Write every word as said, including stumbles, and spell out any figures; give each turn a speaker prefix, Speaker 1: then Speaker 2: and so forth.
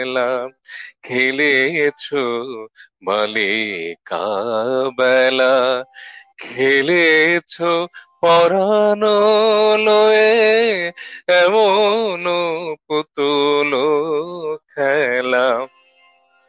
Speaker 1: খেলা খেলেছো বালিকা বেলা, খেলেছো পরানো লয়ে এমন পুতুল